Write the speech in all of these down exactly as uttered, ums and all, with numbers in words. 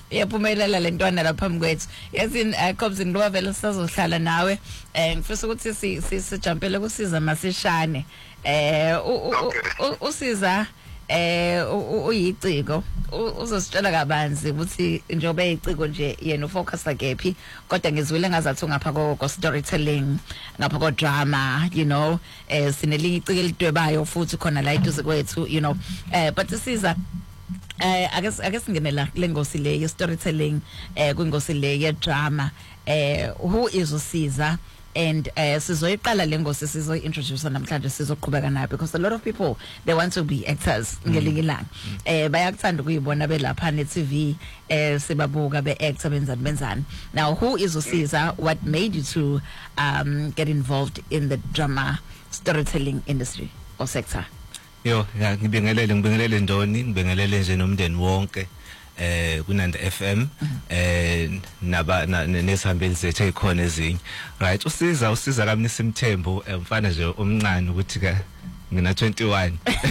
iyaphumelela lentwana la phambi kwethu yazi Khobzini ngoba vele sizohlala nawe eh ngifisa ukuthi si sijumpele kusiza masishane eh usiza eh uyiciko uzositshela kabanzi ukuthi njoba eyiciko nje yena ufocus akephi kodwa ngizwile ngazathi ngapha ko storytelling ngapha ko drama you know eh sinelinye iciko elidwebayo futhi khona la eduze kwethu you know eh but siza eh ake ake singenela lengosi le ye storytelling eh kwingosi le ye drama eh who is usiza and uh, sizoyiqala lengosi sizo introduce namhlanje sizoqhubeka nayo because a lot of people they want to be actors ngelinye ilanga eh bayakuthanda ukuyibona belapha ne T V eh sibabuka be actor benzani benzani now who is usiza what made you to um get involved in the drama storytelling industry or sector yo ngibingelele ngibingelele Ndoni ngibingelele nje nomndeni wonke eh kunanda F M eh naba nesihambeli zethu ekhona ezinye right usiza usiza kamni Simthembu mfana nje omncane ukuthi ka ngina twenty-one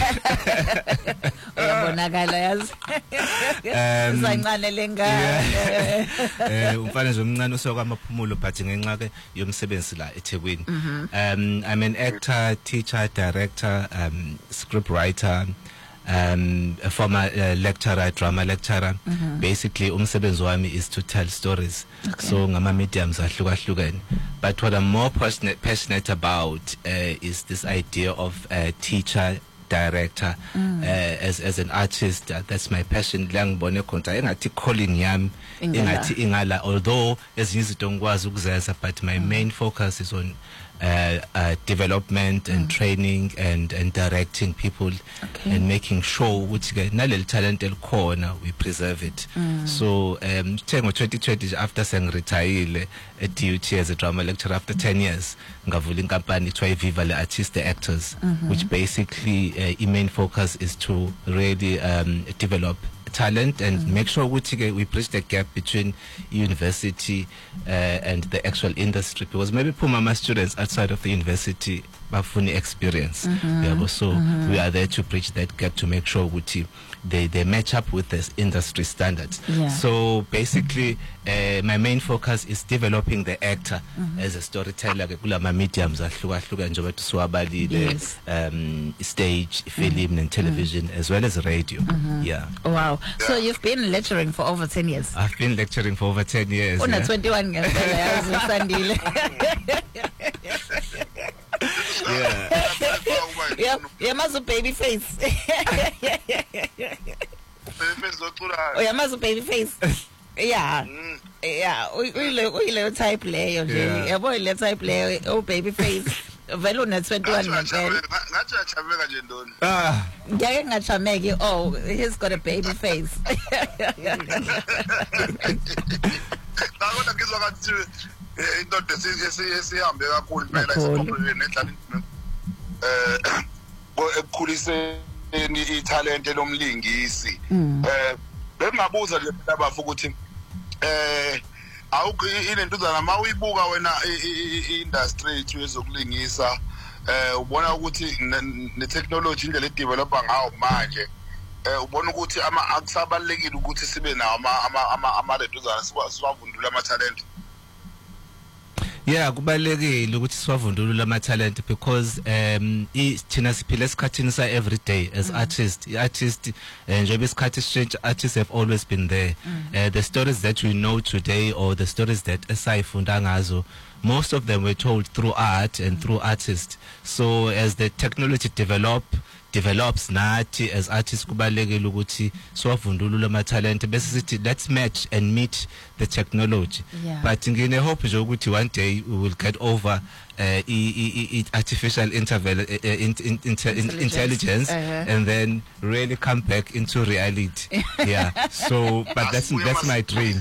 uyabonakala yazi usancane lengane eh umfana nje omncane usokwamaphumulo but ngenxa ke yomsebenzi la eThekwini um I'm an actor, teacher, director, um script writer, um a former uh, lecturer, drama lecturer. Mm-hmm. Basically umsebenzi wami is to tell stories. Okay. So ngama mediums ahlukahlukene, but what I'm more passionate, passionate about uh, is this idea of a teacher, director, mm. uh, as as an artist. Uh, that's my passion. Langibone konta engathi calling yami engathi ingala, although ezinye izinto ngikwazi ukuzenza, but my mm. main focus is on Uh, uh, development mm. and training and and directing people, okay. and making sure which nalel talent elikhona we preserve it. Mm. So um ngo twenty twenty after sang retire at D U T as a drama lecturer after ten years ngavula inkampani ethiwa Viva le Artists the Actors, mm-hmm. which basically uh, the main focus is to really um, develop talent and mm-hmm. make sure we, we bridge the gap between university uh, and the actual industry, because maybe Pumama students outside of the university bafuni experience, mm-hmm. yeah, so mm-hmm. we are there to bridge that gap to make sure we, they they match up with this industry standards. Yeah. So basically uh, my main focus is developing the actor, mm-hmm. as a storyteller kulama mediums ahlukahluka njengoba siwabalile, um stage, film, mm-hmm. and television, mm-hmm. as well as radio. Mm-hmm. Yeah. Wow. So you've been lecturing for over ten years. I've been lecturing for over ten years. Una yeah. twenty-one ngempela yazi usandile. Yeah. Yeah, yamazi baby face. Oh, yamazi baby face. Yeah. Yeah, uyile uyile type leyo nje. Yabo ile type leyo, oh baby face. Vele una twenty-one ngempela. Ngathi achameka nje Ndoni. Ah. Ngeke ngachameki. Oh, he's got a baby face. Ngakho ngizwa ngathi into esihambe kakhulu phela isikhophelele nedlala eh ekukhuliseni italent lomlingisi. Eh bengabuza nje abafu ukuthi eh awukho inentuzana mawuyibuka wena i-industry ethu yezokulingisa, eh ubona ukuthi ne technology indlela edevelopa ngayo manje, eh ubona ukuthi ama akusabalekile ukuthi sibe nawo ama ama ama lentuzana siwavundula ama talent. Yeah, kubalekile ukuthi siwavundulule ama talent, because um thina siphila esikhathini sa every day as mm. artists. Artists njengoba isikhathi strange, artists have always been there. Mm. Uh, the stories that we know today, or the stories that esayifunda ngazo, most of them were told through art and mm. through artists. So as the technology develop develops nathi as artists kubalekile ukuthi siwavundulule ama talent bese sithi let's match and meet the technology. Yeah. But ngine hope nje ukuthi one day we will get over uh, e, e, e, artificial interval, uh, in, in, inter, intelligence, intelligence uh-huh. and then really come back into reality. Yeah. So but that's that's my dream.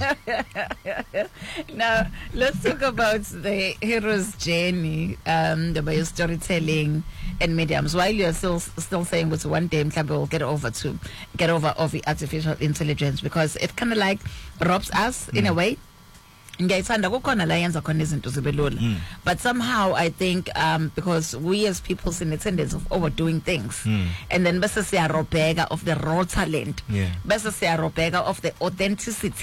Now let's talk about the hero's journey, um the storytelling and mediums. While you're still still saying with one day mhlawumbe will get over to get over of the artificial intelligence, because it kind of like robs us mm. in a way. Ngiyayithanda kukhona la yenza khona izinto zibe lula, but somehow I think um because we as people sin a tendency of overdoing things, mm. and then bese siyarobheka of the raw talent, yeah. bese siyarobheka of the authenticity